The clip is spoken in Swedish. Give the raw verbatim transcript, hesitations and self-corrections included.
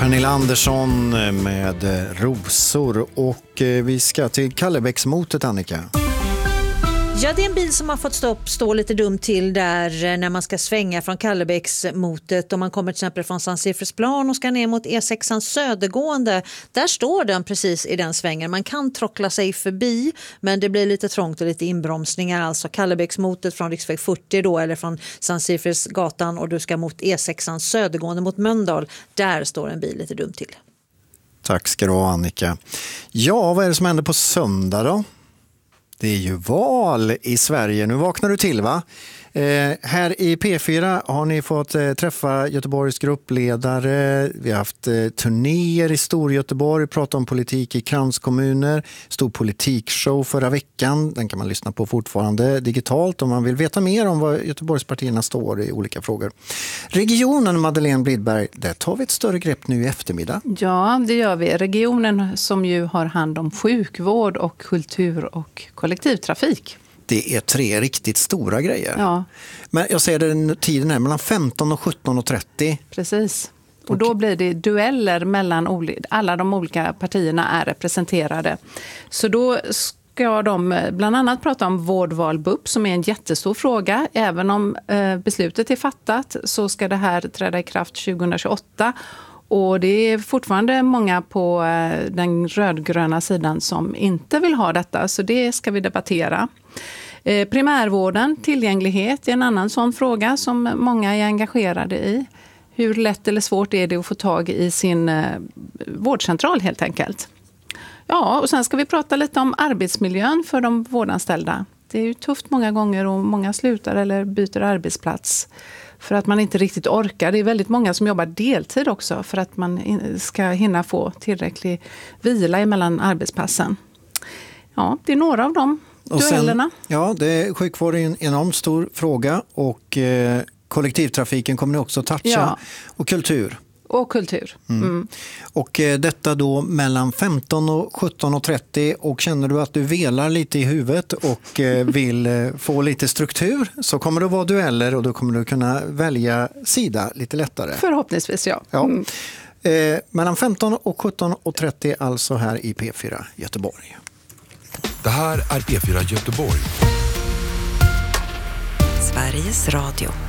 Pernilla Andersson med Rosor, och vi ska till Kallebäcksmotet, Annika. Ja, det är en bil som har fått stopp, stå lite dumt till där när man ska svänga från Kallebäcksmotet. Om man kommer till exempel från Sankt Sifrisplan och ska ner mot E sexan södergående. Där står den precis i den svängen. Man kan trockla sig förbi, men det blir lite trångt och lite inbromsningar. Alltså Kallebäcksmotet från riksväg fyrtio då, eller från Sankt Sifrisgatan, och du ska mot E sexan södergående mot Mölndal. Där står en bil lite dumt till. Tack ska du ha, Annika. Ja, vad är det som händer på söndag då? Det är ju val i Sverige. Nu vaknar du till, va? Eh, här i P fyra har ni fått eh, träffa Göteborgs gruppledare. Vi har haft eh, turnéer i Storgöteborg, pratat om politik i kranskommuner. Stor politikshow förra veckan. Den kan man lyssna på fortfarande digitalt om man vill veta mer om vad Göteborgspartierna står i olika frågor. Regionen, Madeleine Blidberg, där tar vi ett större grepp nu i eftermiddag. Ja, det gör vi. Regionen som ju har hand om sjukvård och kultur och kollektivtrafik. Det är tre riktigt stora grejer. Ja. Men jag säger den tiden här mellan femton och sjutton och trettio. Precis. Och då blir det dueller mellan oli- alla de olika partierna är representerade. Så då ska de bland annat prata om vårdval B U P som är en jättestor fråga. Även om eh, beslutet är fattat så ska det här träda i kraft tjugohundratjugoåtta. Och det är fortfarande många på eh, den rödgröna sidan som inte vill ha detta. Så det ska vi debattera. Eh, primärvården, tillgänglighet är en annan sån fråga som många är engagerade i. Hur lätt eller svårt är det att få tag i sin eh, vårdcentral helt enkelt. Ja, och sen ska vi prata lite om arbetsmiljön för de vårdanställda. Det är ju tufft många gånger och många slutar eller byter arbetsplats för att man inte riktigt orkar. Det är väldigt många som jobbar deltid också för att man ska hinna få tillräcklig vila emellan arbetspassen. Ja, det är några av de duellerna. Sen, ja, det är, sjukvård är en enormt stor fråga, och eh, kollektivtrafiken kommer ni också toucha. Ja. Och kultur. Och kultur. Mm. Mm. Och eh, detta då mellan femton och sjutton och trettio, och känner du att du velar lite i huvudet och eh, vill eh, få lite struktur, så kommer det att vara dueller, och då kommer du kunna välja sida lite lättare. Förhoppningsvis, ja. ja. Mm. Eh, mellan femton och sjutton och trettio alltså här i P fyra Göteborg. Det här är P fyra Göteborg. Sveriges Radio.